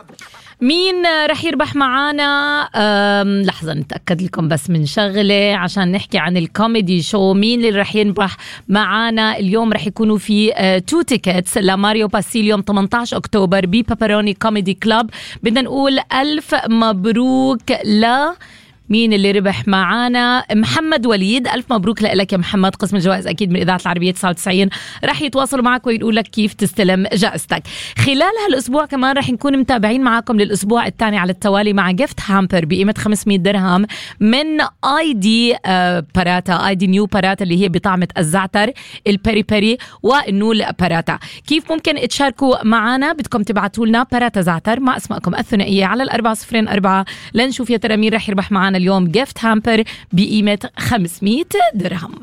مين رح يربح معانا؟ لحظة نتأكد لكم بس من شغلة عشان نحكي عن الكوميدي شو. مين اللي رح يربح معانا اليوم؟ رح يكونوا في 2 تيكتس لماريو باسيل يوم 18 أكتوبر ببابروني كوميدي كلاب. بدنا نقول ألف مبروك مين اللي ربح معانا؟ محمد وليد. ألف مبروك لك يا محمد. قسم الجوائز أكيد من إذاعة العربية 99 رح يتواصلوا معك ويقول لك كيف تستلم جائزتك. خلال هالأسبوع كمان رح نكون متابعين معاكم للأسبوع الثاني على التوالي مع جيفت هامبر بقيمة 500 درهم من ايدي باراتا، ايدي نيو باراتا اللي هي بطعمة الزعتر البيري بيري والنول باراتا. كيف ممكن تشاركوا معنا؟ بدكم تبعتوا لنا باراتا زعتر مع اسمائكم الثنائية على 404 لنشوف يا ترى مين رح يربح معنا اليوم جيفت هامبر بقيمة 500 درهم.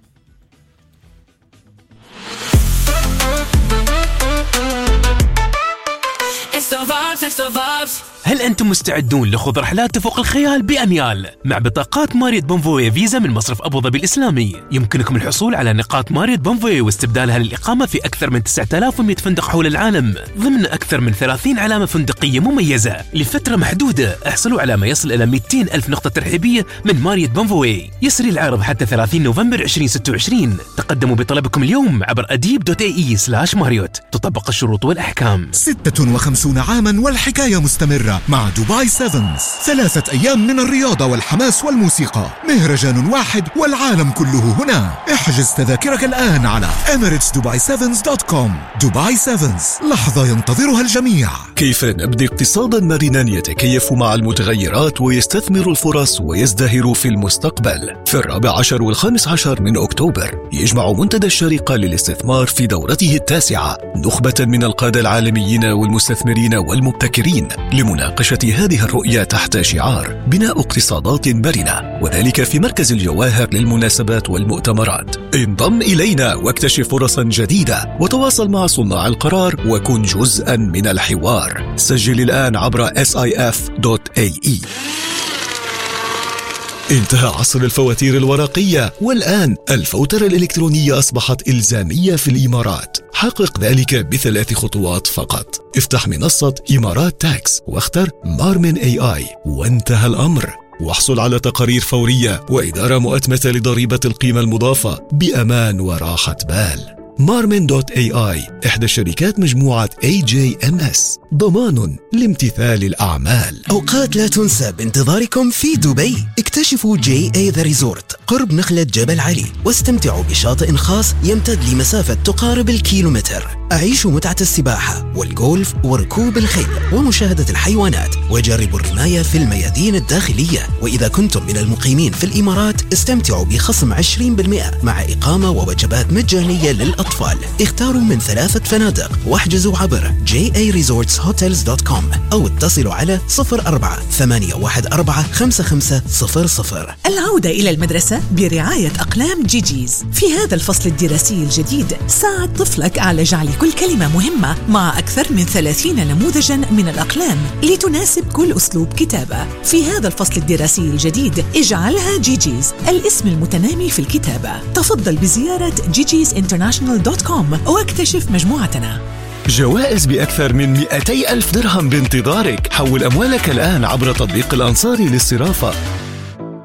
هل أنتم مستعدون لخوض رحلات تفوق الخيال بأميال؟ مع بطاقات ماريوت بونفوي فيزا من مصرف أبو ظبي الإسلامي يمكنكم الحصول على نقاط ماريوت بونفوي واستبدالها للإقامة في أكثر من 9100 فندق حول العالم ضمن أكثر من 30 علامة فندقية مميزة لفترة محدودة. احصلوا على ما يصل إلى 200 ألف نقطة ترحيبية من ماريوت بونفوي. يسري العرض حتى 30 نوفمبر 2026. تقدموا بطلبكم اليوم عبر adib.ae/marriott. تطبق الشروط والأحكام. 56 عاما والحكاية مستمرة مع دبي سيفنز. 3 أيام من الرياضة والحماس والموسيقى، مهرجان واحد والعالم كله هنا. احجز تذاكرك الآن على emirates-dubai-7s.com. دبي سيفنز، لحظة ينتظرها الجميع. كيف نبني اقتصادا مرنا يتكيف مع المتغيرات ويستثمر الفرص ويزدهر في المستقبل؟ في 14 و15 من أكتوبر يجمع منتدى الشارقة للاستثمار في دورته 9 نخبة من القادة العالميين والمستثمرين والمبتكرين لمناقشة هذه الرؤية تحت شعار بناء اقتصادات مرنة، وذلك في مركز الجواهر للمناسبات والمؤتمرات. انضم إلينا واكتشف فرصا جديدة وتواصل مع صناع القرار وكن جزءا من الحوار. سجل الآن عبر sif.ae. انتهى عصر الفواتير الورقية، والآن الفوترة الإلكترونية أصبحت إلزامية في الإمارات. حقق ذلك ب3 خطوات فقط. افتح منصة إمارات تاكس واختر مارمن AI وانتهى الأمر. واحصل على تقارير فورية وإدارة مؤتمتة لضريبة القيمة المضافة بأمان وراحة بال. Marmen.ai إحدى شركات مجموعة AJMS، ضمان لامتثال الأعمال. أوقات لا تنسى بانتظاركم في دبي. اكتشفوا JA The Resort قرب نخلة جبل علي واستمتعوا بشاطئ خاص يمتد لمسافة تقارب الكيلومتر. أعيشوا متعة السباحة والجولف وركوب الخيل ومشاهدة الحيوانات، وجربوا الرماية في الميادين الداخلية. وإذا كنتم من المقيمين في الإمارات استمتعوا بخصم 20% مع إقامة ووجبات مجانية للأطفال. اختاروا من 3 فنادق واحجزوا عبر jaresortshotels.com أو اتصلوا على 04-814-5500. العودة إلى المدرسة برعاية أقلام جيجيز. في هذا الفصل الدراسي الجديد ساعد طفلك على جعل كل كلمة مهمة مع أكثر من 30 نموذجاً من الأقلام لتناسب كل أسلوب كتابة. في هذا الفصل الدراسي الجديد اجعلها جيجيز الاسم المتنامي في الكتابة. تفضل بزيارة gigizinternational.com واكتشف مجموعتنا. جوائز بأكثر من 200,000 درهم بانتظارك. حول أموالك الآن عبر تطبيق الأنصاري للصرافة.